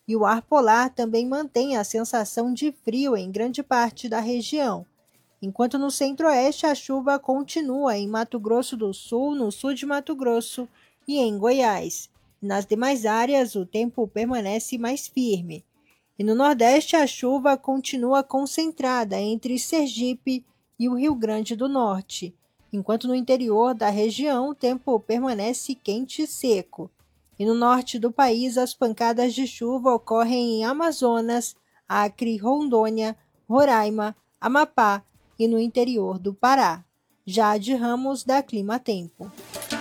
e o ar polar também mantém a sensação de frio em grande parte da região, enquanto no centro-oeste a chuva continua em Mato Grosso do Sul, no sul de Mato Grosso e em Goiás. Nas demais áreas, o tempo permanece mais firme. E no Nordeste, a chuva continua concentrada entre Sergipe e o Rio Grande do Norte, enquanto no interior da região o tempo permanece quente e seco. E no norte do país, as pancadas de chuva ocorrem em Amazonas, Acre, Rondônia, Roraima, Amapá e no interior do Pará. Jade Ramos, da Clima Tempo.